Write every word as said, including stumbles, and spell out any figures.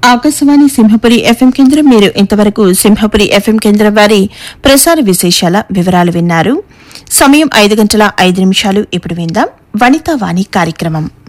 Akashvani Simhapuri FM కేంద్రం. మీరు ఇంతవరకు సింహపురి ఎఫ్ఎం కేంద్రం వారి ప్రసార విశేషాల వివరాలు విన్నారు. సమయం ఐదు గంటల ఐదు నిమిషాలు. ఇప్పుడు విందాం వనితా వాణి కార్యక్రమం.